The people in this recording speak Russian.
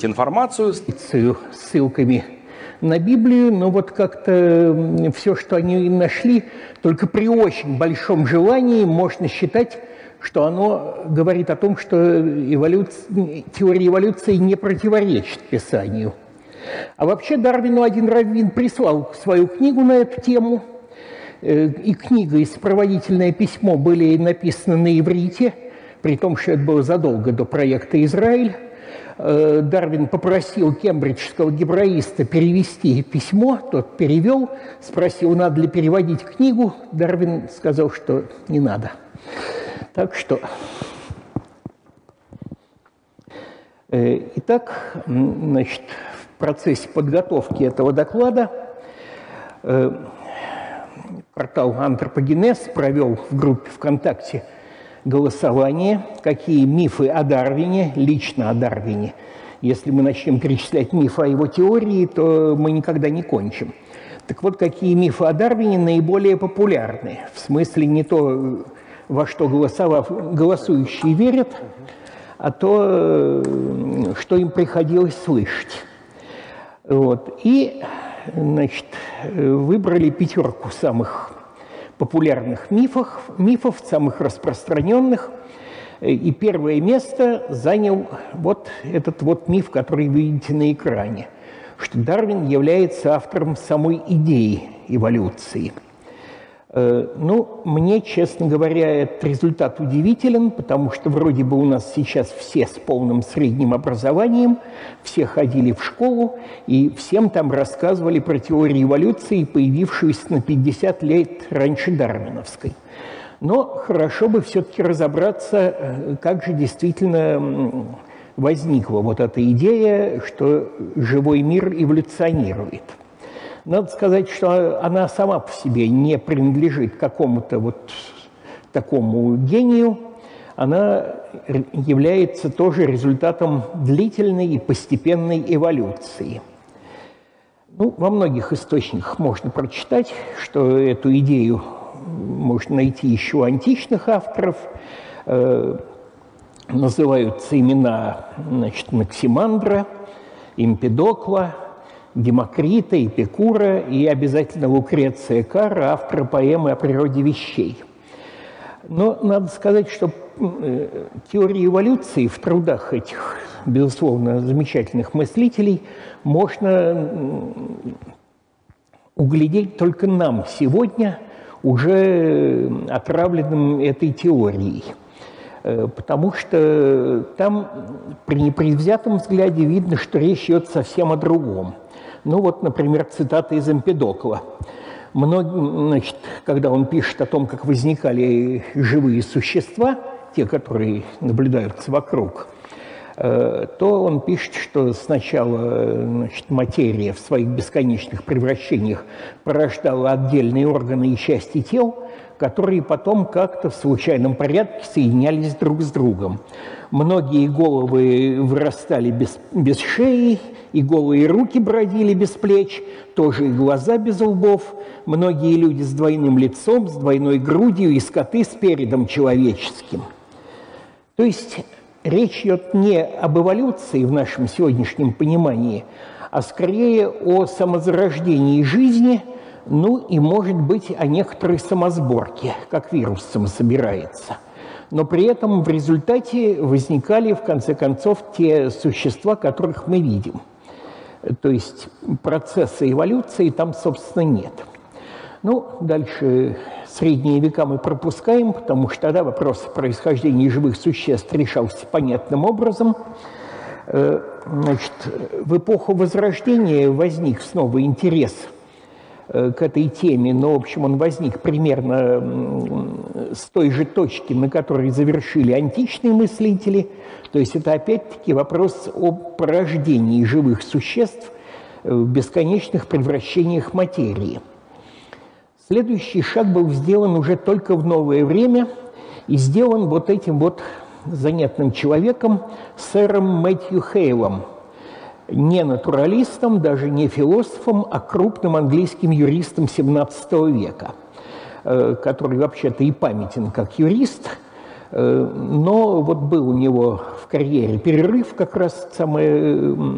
информацию с ссылками на Библию, но вот как-то все, что они нашли, только при очень большом желании можно считать, что оно говорит о том, что теория эволюции не противоречит Писанию. А вообще Дарвину один раввин прислал свою книгу на эту тему, и книга, и сопроводительное письмо были написаны на иврите, при том, что это было задолго до проекта «Израиль». Дарвин попросил кембриджского гебраиста перевести письмо, тот перевел, спросил, надо ли переводить книгу. Дарвин сказал, что не надо. Так что... Итак, значит, в процессе подготовки этого доклада портал «Антропогенез» провел в группе ВКонтакте голосование, какие мифы о Дарвине, лично о Дарвине. Если мы начнем перечислять мифы о его теории, то мы никогда не кончим. Так вот, какие мифы о Дарвине наиболее популярны? В смысле не то, во что голосующие верят, а то, что им приходилось слышать. Вот. И, значит, выбрали 5 самых популярных мифов, самых распространенных. И первое место занял вот этот вот миф, который вы видите на экране, что Дарвин является автором самой идеи эволюции. Ну, мне, честно говоря, этот результат удивителен, потому что вроде бы у нас сейчас все с полным средним образованием, все ходили в школу, и всем там рассказывали про теорию эволюции, появившуюся на 50 лет раньше дарвиновской. Но хорошо бы все-таки разобраться, как же действительно возникла вот эта идея, что живой мир эволюционирует. Надо сказать, что она сама по себе не принадлежит какому-то вот такому гению. Она является тоже результатом длительной и постепенной эволюции. Ну, во многих источниках можно прочитать, что эту идею можно найти еще у античных авторов. Называются имена, значит, Анаксимандра, Эмпидокла, Демокрита, Эпикура и обязательно Лукреция Кара, автора поэмы о природе вещей. Но надо сказать, что теория эволюции в трудах этих, безусловно, замечательных мыслителей можно углядеть только нам сегодня, уже отравленным этой теорией. Потому что там при непредвзятом взгляде видно, что речь идет совсем о другом. Ну вот, например, цитата из Эмпидокла. Значит, когда он пишет о том, как возникали живые существа, те, которые наблюдаются вокруг, то он пишет, что сначала, значит, материя в своих бесконечных превращениях порождала отдельные органы и части тел, которые потом как-то в случайном порядке соединялись друг с другом. Многие головы вырастали без шеи, и голые руки бродили без плеч, тоже и глаза без лбов. Многие люди с двойным лицом, с двойной грудью, и скоты с передом человеческим. То есть речь идет не об эволюции в нашем сегодняшнем понимании, а скорее о самозарождении жизни, ну и, может быть, о некоторой самосборке, как вирус самособирается. Но при этом в результате возникали, в конце концов, те существа, которых мы видим. То есть процесса эволюции там, собственно, нет. Ну, дальше средние века мы пропускаем, потому что тогда вопрос о происхождении живых существ решался понятным образом. Значит, в эпоху Возрождения возник снова интерес к этой теме, но, в общем, он возник примерно с той же точки, на которой завершили античные мыслители. То есть это опять-таки вопрос о порождении живых существ в бесконечных превращениях материи. Следующий шаг был сделан уже только в новое время и сделан вот этим вот занятным человеком, сэром Мэтью Хейлом, не натуралистом, даже не философом, а крупным английским юристом XVII века, который вообще-то и памятен как юрист, но вот был у него в карьере перерыв, как раз самое